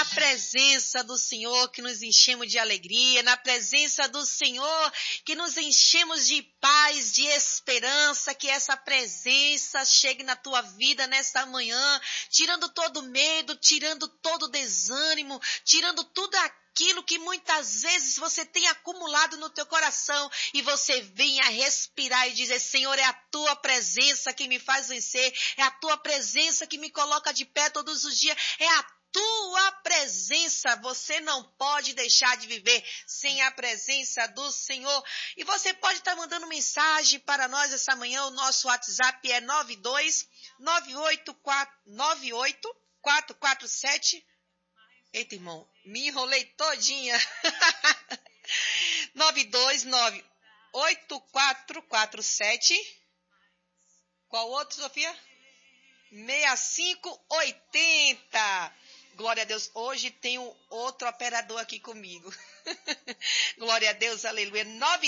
presença do Senhor que nos enchemos de alegria, na presença do Senhor que nos enchemos de paz, de esperança, que essa presença chegue na tua vida nesta manhã, tirando todo medo, tirando todo desânimo, tirando tudo aquilo que muitas vezes você tem acumulado no teu coração e você venha respirar e dizer: Senhor, é a tua presença que me faz vencer, é a tua presença que me coloca de pé todos os dias, é a tua presença. Você não pode deixar de viver sem a presença do Senhor. E você pode estar mandando mensagem para nós essa manhã. O nosso WhatsApp é 9298447. Eita, irmão, me enrolei todinha. 9298447. Qual outro, Sofia? 6580. Glória a Deus. Hoje tem um outro operador aqui comigo. Glória a Deus, aleluia.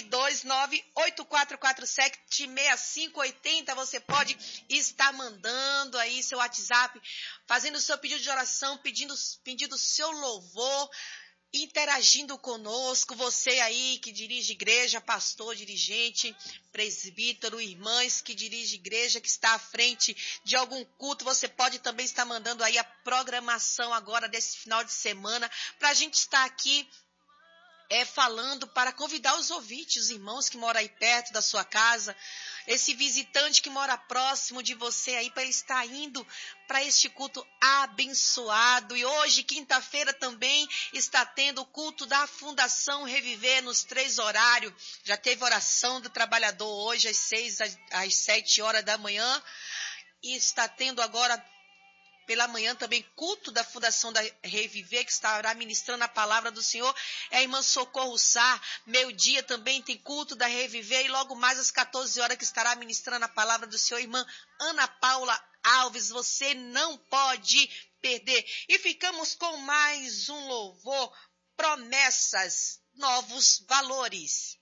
92984476580. Você pode estar mandando aí seu WhatsApp, fazendo o seu pedido de oração, pedindo o seu louvor, interagindo conosco. Você aí que dirige igreja, pastor, dirigente, presbítero, irmãs que dirige igreja, que está à frente de algum culto, você pode também estar mandando aí a programação agora desse final de semana, para a gente estar aqui falando, para convidar os ouvintes, os irmãos que moram aí perto da sua casa, esse visitante que mora próximo de você aí, para ele estar indo para este culto abençoado. E hoje, quinta-feira, também está tendo o culto da Fundação Reviver nos 3 horários. Já teve oração do trabalhador hoje às 6 às 7 horas da manhã. E está tendo agora pela manhã também culto da Fundação da Reviver, que estará ministrando a palavra do Senhor. É a irmã Socorro Sá. Meio-dia também tem culto da Reviver. E logo mais às 14 horas que estará ministrando a palavra do Senhor, irmã Ana Paula Alves. Você não pode perder. E ficamos com mais um louvor, Promessas, Novos Valores.